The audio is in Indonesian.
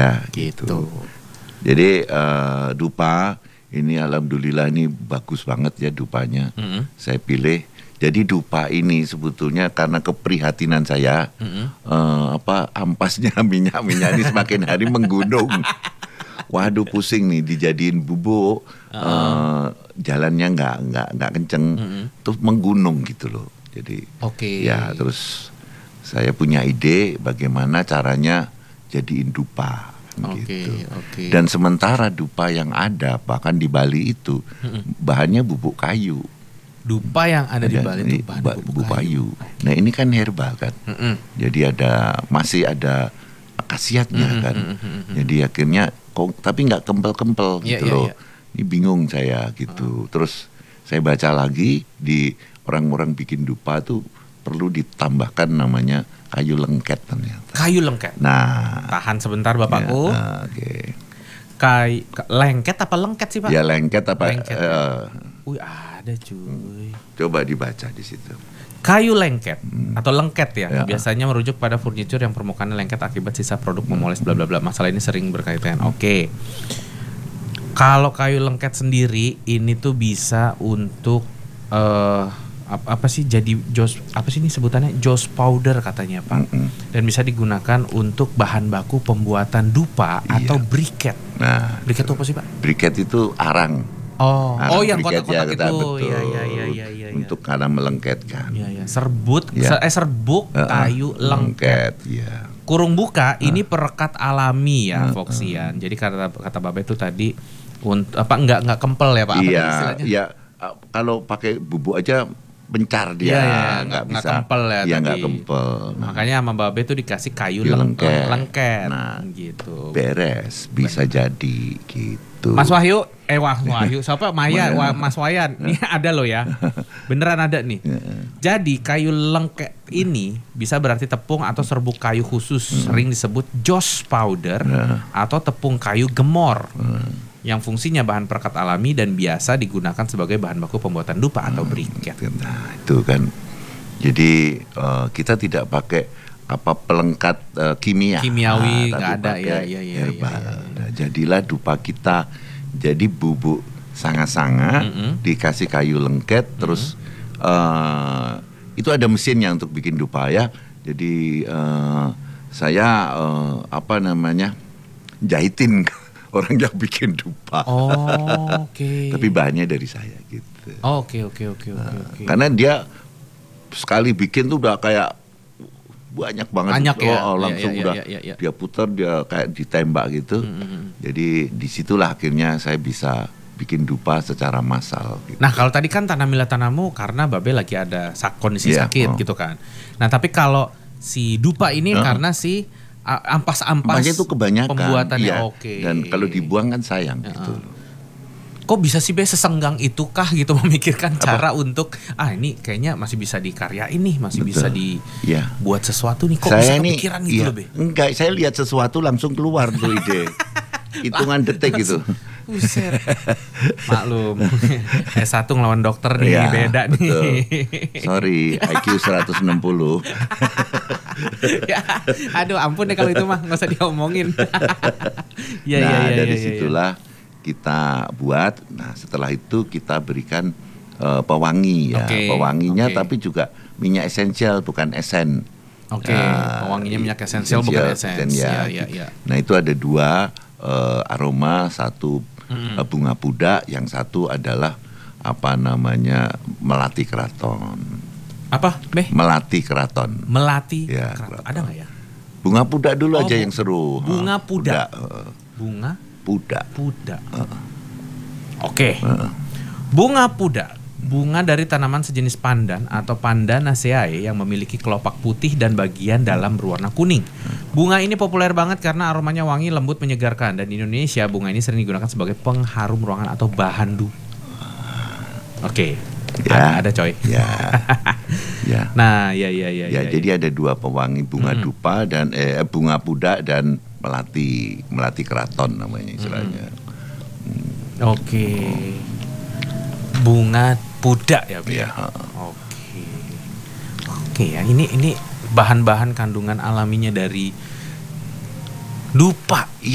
Ya gitu. Jadi dupa ini alhamdulillah ini bagus banget ya dupanya. Saya pilih. Jadi dupa ini sebetulnya karena keprihatinan saya, ampasnya minyak ini semakin hari menggunung. Waduh pusing nih dijadiin bubuk, jalannya nggak kenceng, terus menggunung gitu loh. Jadi ya terus saya punya ide bagaimana caranya jadiin dupa. Gitu. Dan sementara dupa yang ada bahkan di Bali itu bahannya bubuk kayu. Dupa yang ada di Bali itu bahan bubuk kayu. Nah ini kan herbal kan, jadi masih ada khasiatnya kan. Jadi akhirnya tapi nggak kempel-kempel gitu loh. Ini bingung saya gitu. Terus saya baca lagi di orang-orang bikin dupa tuh perlu ditambahkan namanya kayu lengket ternyata. Kayu lengket. Nah, tahan sebentar Bapakku. Lengket apa lengket sih Pak? Ya lengket apa? Lengket. Ada cuy. Coba dibaca di situ. Kayu lengket atau lengket ya, biasanya merujuk pada furniture yang permukaannya lengket akibat sisa produk memoles bla bla bla. Masalah ini sering berkaitan. Kalau kayu lengket sendiri ini tuh bisa untuk jadi ini sebutannya joss powder katanya Pak. Dan bisa digunakan untuk bahan baku pembuatan dupa atau briket. Nah, briket itu apa sih Pak? Briket itu arang. Yang kotak-kotak itu. Iya. Untuk karena melengketkan. Iya. Serbuk kayu lengket. Iya. Kurung buka ini perekat alami ya, Foxian. Jadi kata Babe itu tadi nggak kempel ya Pak? Iya. Kalau pakai bubuk aja bencar dia, nggak bisa kempel ya tadi. Nggak kempel. Makanya sama Babe tuh dikasih kayu lengket. Nah, gitu. Beres, bisa jadi gitu. Mas Wahyu, siapa? Mas Wayan. Ini ada loh ya. Beneran ada nih. Jadi kayu lengket ini bisa berarti tepung atau serbuk kayu khusus, sering disebut joss powder atau tepung kayu gemor. Yang fungsinya bahan perekat alami dan biasa digunakan sebagai bahan baku pembuatan dupa atau briket. Nah, itu kan. Jadi kita tidak pakai pelengkap kimiawi, nggak ada herbal. Nah, jadilah dupa kita jadi bubuk sanga-sanga, dikasih kayu lengket, terus itu ada mesinnya untuk bikin dupa ya. Jadi saya jahitin orang yang bikin dupa. Tapi bahannya dari saya gitu. Oke. Karena dia sekali bikin tuh udah kayak banyak banget. Langsung dia putar, dia kayak ditembak gitu. Jadi disitulah akhirnya saya bisa bikin dupa secara massal gitu. Nah kalau tadi kan tanamilah tanamu karena Babe lagi ada kondisi sakit gitu kan. Nah tapi kalau si dupa ini karena si ampas-ampas itu kebanyakan pembuatannya. Dan kalau dibuang kan sayang gitu. Kok bisa sih sesenggang itu kah gitu memikirkan cara untuk ini kayaknya masih bisa dikaryain nih, masih bisa dibuat sesuatu nih. Kok saya bisa kepikiran gitu loh Be? Enggak, saya lihat sesuatu langsung keluar tuh ide. Hitungan detik gitu. Buset. Maklum. S1 ngelawan dokter nih, beda nih. Sorry, IQ 160. Aduh, ampun deh kalau itu mah nggak usah diomongin. Dari situlah kita buat. Nah, setelah itu kita berikan pewangi ya. Pewanginya tapi juga minyak esensial bukan esen. Pewanginya minyak esensial bukan esen. Nah, itu ada dua aroma, satu bunga pudak, yang satu adalah melati keraton. Apa, Beh? Melati keraton. Melati keraton. Ada nggak ya? Bunga pudak dulu aja yang seru. Bunga pudak. Bunga pudak. Bunga pudak. Bunga dari tanaman sejenis pandan atau Pandanaceae yang memiliki kelopak putih dan bagian dalam berwarna kuning. Bunga ini populer banget karena aromanya wangi, lembut, menyegarkan. Dan di Indonesia bunga ini sering digunakan sebagai pengharum ruangan atau bahan ada coy. Nah, jadi ada dua pewangi, bunga dupa dan bunga pudak dan melati keraton namanya istilahnya. Bunga pudak ya, Be? Ya. Ini bahan-bahan kandungan alaminya dari dupa.